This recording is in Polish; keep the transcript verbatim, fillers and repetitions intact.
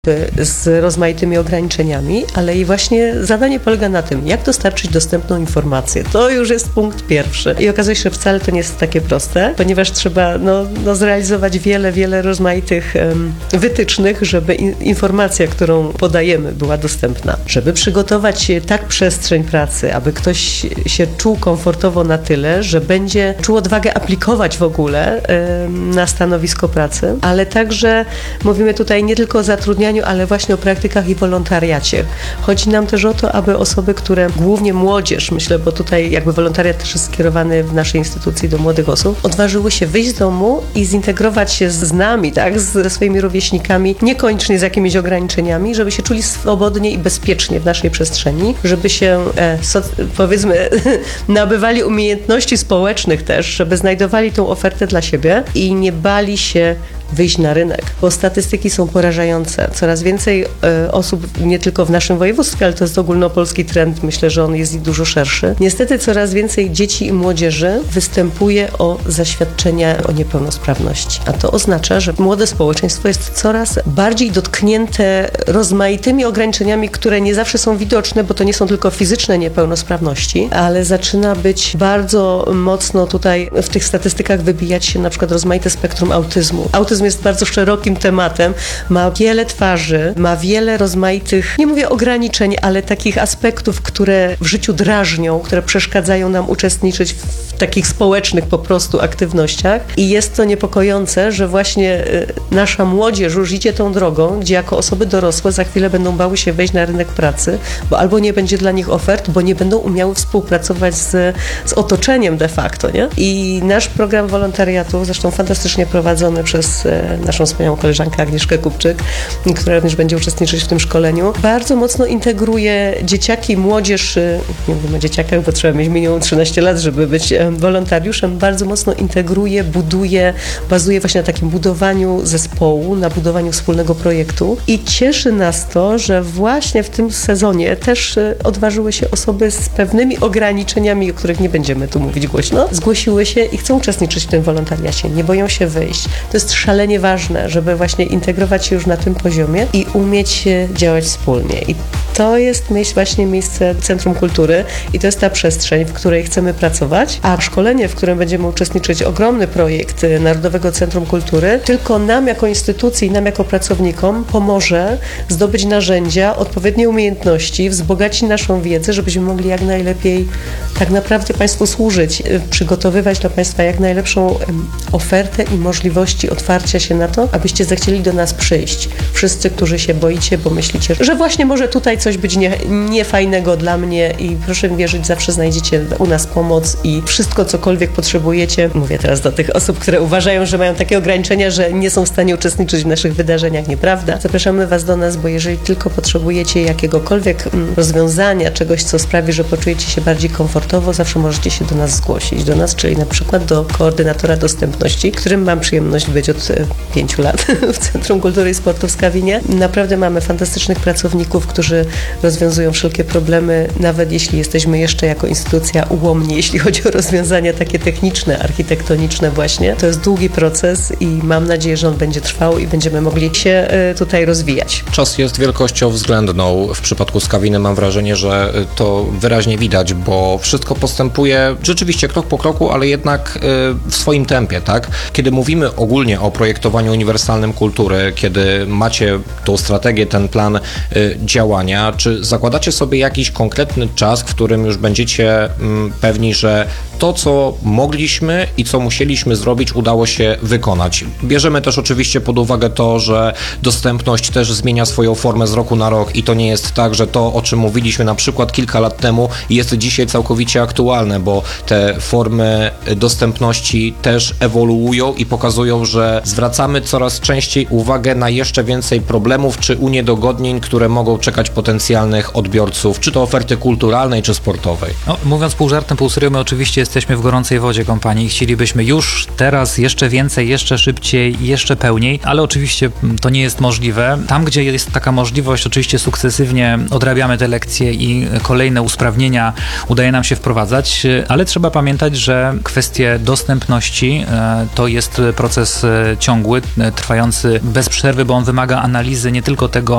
z rozmaitymi ograniczeniami, ale i właśnie zadanie polega na tym, jak dostarczyć dostępną informację. To już jest punkt pierwszy. I okazuje się, że wcale to nie jest takie proste, ponieważ trzeba no, no zrealizować wiele, wiele rozmaitych um, wytycznych, żeby in, informacja, którą podajemy, była dostępna. Żeby przygotować tak przestrzeń pracy, aby ktoś się czuł komfortowo na tyle, że będzie czuł odwagę aplikować w ogóle um, na stanowisko pracy, ale także mówimy tutaj nie tylko o zatrudnianiu, ale właśnie o praktykach i wolontariacie. Chodzi nam też o to, aby osoby, które, głównie młodzież, myślę, bo tutaj jakby wolontariat też jest skierowany w naszej instytucji do młodych osób, odważyły się wyjść z domu i zintegrować się z nami, tak, ze swoimi rówieśnikami, niekoniecznie z jakimiś ograniczeniami, żeby się czuli swobodnie i bezpiecznie w naszej przestrzeni, żeby się, e, so, powiedzmy, nabywali umiejętności społecznych też, żeby znajdowali tą ofertę dla siebie i nie bali się wyjść na rynek, bo statystyki są porażające. Coraz więcej e, osób, nie tylko w naszym województwie, ale to jest ogólnopolski trend, myślę, że on jest dużo szerszy. Niestety coraz więcej dzieci i młodzieży występuje o zaświadczenia o niepełnosprawności. A to oznacza, że młode społeczeństwo jest coraz bardziej dotknięte rozmaitymi ograniczeniami, które nie zawsze są widoczne, bo to nie są tylko fizyczne niepełnosprawności, ale zaczyna być bardzo mocno tutaj w tych statystykach wybijać się na przykład rozmaite spektrum autyzmu. Autyzm jest bardzo szerokim tematem, ma wiele twarzy, ma wiele rozmaitych, nie mówię ograniczeń, ale takich aspektów, które w życiu drażnią, które przeszkadzają nam uczestniczyć w takich społecznych po prostu aktywnościach i jest to niepokojące, że właśnie nasza młodzież już idzie tą drogą, gdzie jako osoby dorosłe za chwilę będą bały się wejść na rynek pracy, bo albo nie będzie dla nich ofert, bo nie będą umiały współpracować z, z otoczeniem de facto, nie? I nasz program wolontariatu, zresztą fantastycznie prowadzony przez naszą wspaniałą koleżankę Agnieszkę Kupczyk, która również będzie uczestniczyć w tym szkoleniu, bardzo mocno integruje dzieciaki, młodzież, nie mówimy o dzieciakach, bo trzeba mieć minimum trzynaście lat, żeby być wolontariuszem, bardzo mocno integruje, buduje, bazuje właśnie na takim budowaniu zespołu, na budowaniu wspólnego projektu i cieszy nas to, że właśnie w tym sezonie też odważyły się osoby z pewnymi ograniczeniami, o których nie będziemy tu mówić głośno, zgłosiły się i chcą uczestniczyć w tym wolontariacie, nie boją się wyjść. To jest szalenie ważne, żeby właśnie integrować się już na tym poziomie i umieć działać wspólnie. I to jest właśnie miejsce Centrum Kultury i to jest ta przestrzeń, w której chcemy pracować, a szkolenie, w którym będziemy uczestniczyć, ogromny projekt Narodowego Centrum Kultury, tylko nam jako instytucji, nam jako pracownikom pomoże zdobyć narzędzia, odpowiednie umiejętności, wzbogacić naszą wiedzę, żebyśmy mogli jak najlepiej tak naprawdę Państwu służyć, przygotowywać dla Państwa jak najlepszą ofertę i możliwości otwarcia się na to, abyście zechcieli do nas przyjść. Wszyscy, którzy się boicie, bo myślicie, że właśnie może tutaj coś być nie, niefajnego dla mnie i proszę mi wierzyć, zawsze znajdziecie u nas pomoc i wszystko, cokolwiek potrzebujecie. Mówię teraz do tych osób, które uważają, że mają takie ograniczenia, że nie są w stanie uczestniczyć w naszych wydarzeniach. Nieprawda. Zapraszamy Was do nas, bo jeżeli tylko potrzebujecie jakiegokolwiek rozwiązania, czegoś, co sprawi, że poczujecie się bardziej komfortowo, zawsze możecie się do nas zgłosić. Do nas, czyli na przykład do koordynatora dostępności, którym mam przyjemność być od pięciu lat w Centrum Kultury i Sportu w Skawinie. Naprawdę mamy fantastycznych pracowników, którzy rozwiązują wszelkie problemy, nawet jeśli jesteśmy jeszcze jako instytucja ułomni, jeśli chodzi o rozwiązania takie techniczne, architektoniczne właśnie. To jest długi proces i mam nadzieję, że on będzie trwał i będziemy mogli się tutaj rozwijać. Czas jest wielkością względną. W przypadku Skawiny mam wrażenie, że to wyraźnie widać, bo wszystko postępuje rzeczywiście krok po kroku, ale jednak w swoim tempie, tak? Kiedy mówimy ogólnie o projektowaniu uniwersalnym kultury, kiedy macie tą strategię, ten plan y, działania, czy zakładacie sobie jakiś konkretny czas, w którym już będziecie mm, pewni, że to, co mogliśmy i co musieliśmy zrobić, udało się wykonać? Bierzemy też oczywiście pod uwagę to, że dostępność też zmienia swoją formę z roku na rok i to nie jest tak, że to, o czym mówiliśmy na przykład kilka lat temu, jest dzisiaj całkowicie aktualne, bo te formy dostępności też ewoluują i pokazują, że zwracamy coraz częściej uwagę na jeszcze więcej problemów czy uniedogodnień, które mogą czekać potencjalnych odbiorców, czy to oferty kulturalnej, czy sportowej. No, mówiąc pół żartem, pół serio, my oczywiście jesteśmy w gorącej wodzie kompanii i chcielibyśmy już teraz jeszcze więcej, jeszcze szybciej, jeszcze pełniej, ale oczywiście to nie jest możliwe. Tam, gdzie jest taka możliwość, oczywiście sukcesywnie odrabiamy te lekcje i kolejne usprawnienia udaje nam się wprowadzać, ale trzeba pamiętać, że kwestie dostępności to jest proces ciągły, trwający bez przerwy, bo on wymaga analizy nie tylko tego,